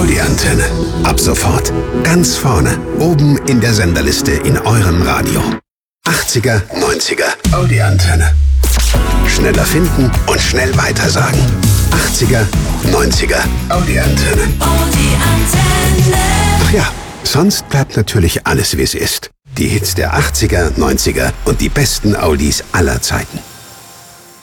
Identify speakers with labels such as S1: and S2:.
S1: Audi-Antenne. Ab sofort ganz vorne, oben in der Senderliste in eurem Radio. 80er, 90er, Audi-Antenne. Schneller finden und schnell weitersagen. 80er, 90er, Audi-Antenne. Ach ja, sonst bleibt natürlich alles, wie es ist. Die Hits der 80er, 90er und die besten Audis aller Zeiten.